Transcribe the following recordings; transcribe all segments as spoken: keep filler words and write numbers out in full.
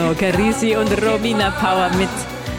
Stefano Carisi und Romina Power mit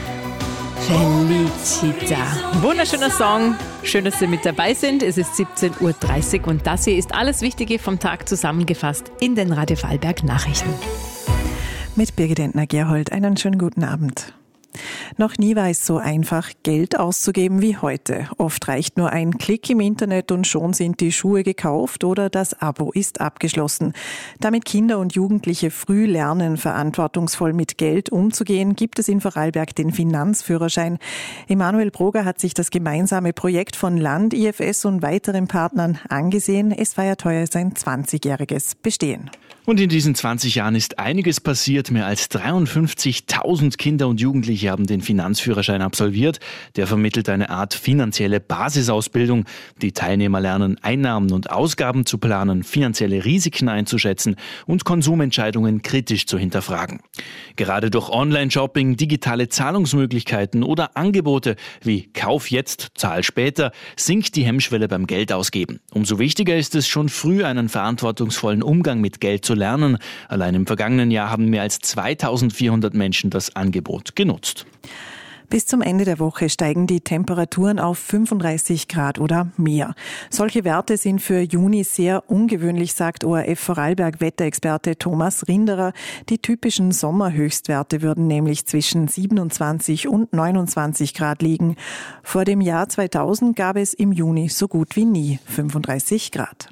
Felicita. Wunderschöner Song. Schön, dass Sie mit dabei sind. Es ist siebzehn Uhr dreißig und das hier ist alles Wichtige vom Tag zusammengefasst in den Radio Vorarlberg Nachrichten. Mit Birgit Entner-Gerhold einen schönen guten Abend. Noch nie war es so einfach, Geld auszugeben wie heute. Oft reicht nur ein Klick im Internet und schon sind die Schuhe gekauft oder das Abo ist abgeschlossen. Damit Kinder und Jugendliche früh lernen, verantwortungsvoll mit Geld umzugehen, gibt es in Vorarlberg den Finanzführerschein. Emanuel Broger hat sich das gemeinsame Projekt von Land, I F S und weiteren Partnern angesehen. Es feiert heuer sein zwanzigjähriges Bestehen. Und in diesen zwanzig Jahren ist einiges passiert. Mehr als dreiundfünfzigtausend Kinder und Jugendliche haben den Finanzführerschein absolviert. Der vermittelt eine Art finanzielle Basisausbildung. Die Teilnehmer lernen, Einnahmen und Ausgaben zu planen, finanzielle Risiken einzuschätzen und Konsumentscheidungen kritisch zu hinterfragen. Gerade durch Online-Shopping, digitale Zahlungsmöglichkeiten oder Angebote wie Kauf jetzt, zahl später, sinkt die Hemmschwelle beim Geldausgeben. Umso wichtiger ist es, schon früh einen verantwortungsvollen Umgang mit Geld zu lernen. Allein im vergangenen Jahr haben mehr als zweitausendvierhundert Menschen das Angebot genutzt. Bis zum Ende der Woche steigen die Temperaturen auf fünfunddreißig Grad oder mehr. Solche Werte sind für Juni sehr ungewöhnlich, sagt O R F Vorarlberg Wetterexperte Thomas Rinderer. Die typischen Sommerhöchstwerte würden nämlich zwischen siebenundzwanzig und neunundzwanzig Grad liegen. Vor dem Jahr zweitausend gab es im Juni so gut wie nie fünfunddreißig Grad.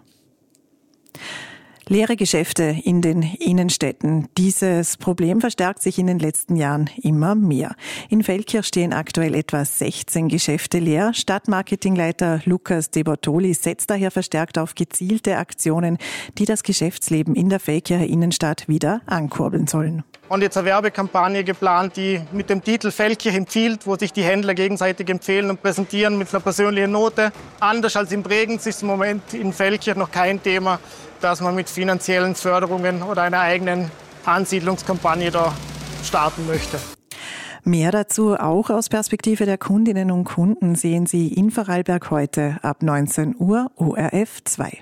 Leere Geschäfte in den Innenstädten. Dieses Problem verstärkt sich in den letzten Jahren immer mehr. In Feldkirch stehen aktuell etwa sechzehn Geschäfte leer. Stadtmarketingleiter Lukas De Bortoli setzt daher verstärkt auf gezielte Aktionen, die das Geschäftsleben in der Feldkircher Innenstadt wieder ankurbeln sollen. Und jetzt eine Werbekampagne geplant, die mit dem Titel Feldkirch empfiehlt, wo sich die Händler gegenseitig empfehlen und präsentieren mit einer persönlichen Note. Anders als in Bregenz ist im Moment in Feldkirch noch kein Thema, dass man mit finanziellen Förderungen oder einer eigenen Ansiedlungskampagne da starten möchte. Mehr dazu auch aus Perspektive der Kundinnen und Kunden sehen Sie in Vorarlberg heute ab neunzehn Uhr O R F zwei.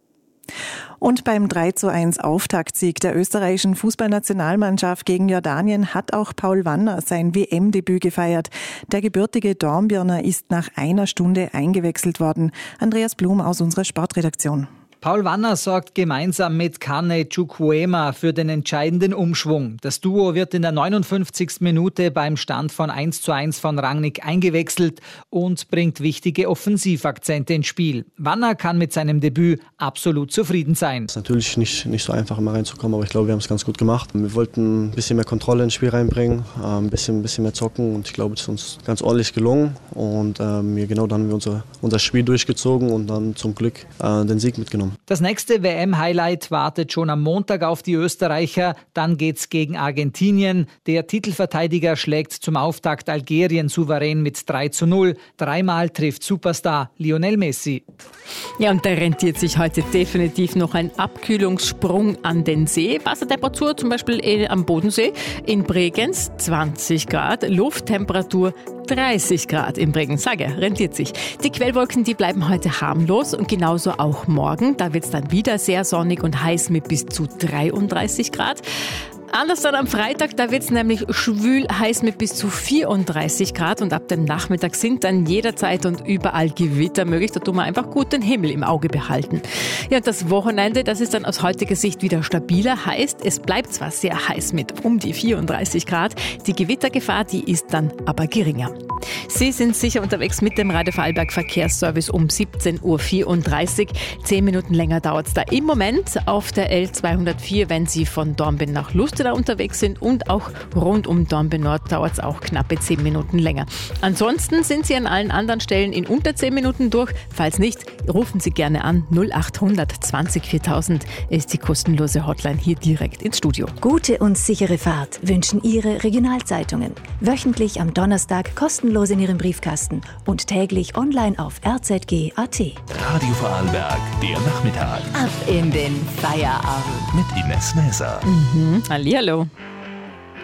Und beim drei zu eins Auftaktsieg der österreichischen Fußballnationalmannschaft gegen Jordanien hat auch Paul Wanner sein W M-Debüt gefeiert. Der gebürtige Dornbirner ist nach einer Stunde eingewechselt worden. Andreas Blum aus unserer Sportredaktion. Paul Wanner sorgt gemeinsam mit Kane Chukwuema für den entscheidenden Umschwung. Das Duo wird in der neunundfünfzigsten Minute beim Stand von eins zu eins von Rangnick eingewechselt und bringt wichtige Offensivakzente ins Spiel. Wanner kann mit seinem Debüt absolut zufrieden sein. Es ist natürlich nicht, nicht so einfach, immer reinzukommen, aber ich glaube, wir haben es ganz gut gemacht. Wir wollten ein bisschen mehr Kontrolle ins Spiel reinbringen, ein bisschen, ein bisschen mehr zocken und ich glaube, es ist uns ganz ordentlich gelungen. Und ähm, genau dann haben wir unser, unser Spiel durchgezogen und dann zum Glück äh, den Sieg mitgenommen. Das nächste W M-Highlight wartet schon am Montag auf die Österreicher. Dann geht's gegen Argentinien. Der Titelverteidiger schlägt zum Auftakt Algerien souverän mit drei zu null. Dreimal trifft Superstar Lionel Messi. Ja, und da rentiert sich heute definitiv noch ein Abkühlungssprung an den See. Wassertemperatur zum Beispiel am Bodensee in Bregenz zwanzig Grad, Lufttemperatur dreißig Grad in Bregenz. Sage, rentiert sich. Die Quellwolken, die bleiben heute harmlos und genauso auch morgen. Da wird es dann wieder sehr sonnig und heiß mit bis zu dreiunddreißig Grad. Anders dann am Freitag, da wird es nämlich schwül heiß mit bis zu vierunddreißig Grad und ab dem Nachmittag sind dann jederzeit und überall Gewitter möglich. Da tun wir einfach gut den Himmel im Auge behalten. Ja, und das Wochenende, das ist dann aus heutiger Sicht wieder stabiler. Heißt, es bleibt zwar sehr heiß mit um die vierunddreißig Grad, die Gewittergefahr, die ist dann aber geringer. Sie sind sicher unterwegs mit dem Radio Vorarlberg Verkehrsservice um siebzehn Uhr vierunddreißig. Zehn Minuten länger dauert es da im Moment auf der L zweihundertvier, wenn Sie von Dornbirn nach Lustenau unterwegs sind, und auch rund um Dornbirn Nord dauert es auch knappe zehn Minuten länger. Ansonsten sind Sie an allen anderen Stellen in unter zehn Minuten durch. Falls nicht, rufen Sie gerne an. null acht hundert zwanzig viertausend ist die kostenlose Hotline hier direkt ins Studio. Gute und sichere Fahrt wünschen Ihre Regionalzeitungen. Wöchentlich am Donnerstag kostenlos in Ihrem Briefkasten und täglich online auf r z g punkt a t. Radio Vorarlberg, der Nachmittag. Ab in den Feierabend. Mit Ines Näser. Mhm. Hallihallo.